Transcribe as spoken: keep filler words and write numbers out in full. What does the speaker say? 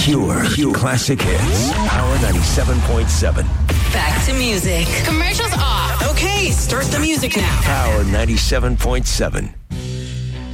Pure, pure classic hits. Power ninety-seven point seven. Back to music. Commercials off. Okay, start the music now. Power ninety-seven point seven.